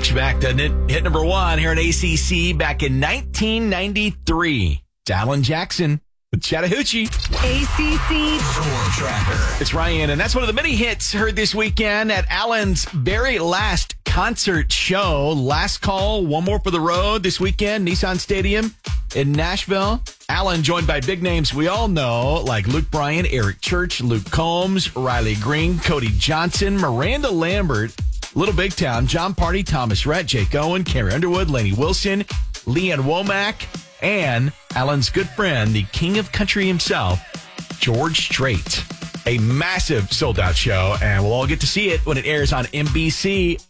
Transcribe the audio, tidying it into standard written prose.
Takes you back, doesn't it? Hit number one here at ACC back in 1993. It's Alan Jackson with Chattahoochee. ACC Storm Tracker. It's Ryan, and that's one of the many hits heard this weekend at Alan's very last concert show. Last call, one more for the road this weekend, Nissan Stadium in Nashville. Alan joined by big names we all know, like Luke Bryan, Eric Church, Luke Combs, Riley Green, Cody Johnson, Miranda Lambert, Little Big Town, John Party, Thomas Rhett, Jake Owen, Carrie Underwood, Lainey Wilson, Leanne Womack, and Alan's good friend, the king of country himself, George Strait. A massive sold-out show, and we'll all get to see it when it airs on NBC